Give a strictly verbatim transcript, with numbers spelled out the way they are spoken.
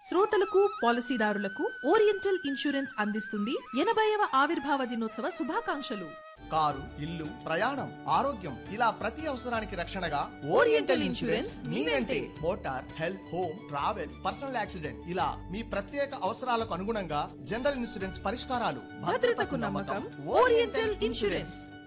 శ్రోతలకు పాలసీదారులకు oriental insurance అందిస్తుంది ఎనభైవ ఆవిర్భావ దినోత్సవ శుభాకాంక్షలు. కారు, ఇల్లు, ప్రయాణం, ఆరోగ్యం ఇలా ప్రతి అవసరానికి రక్షణగా ఓరియంటల్ ఇన్సూరెన్స్ మీ వెంటే. Motor, health, home, travel, personal accident ఇలా మీ ప్రత్యేక అవసరాలకు అనుగుణంగా జనరల్ ఇన్సూరెన్స్ పరిష్కారాలు. భద్రతకు నమ్మకం ఓరియంటల్ ఇన్సూరెన్స్.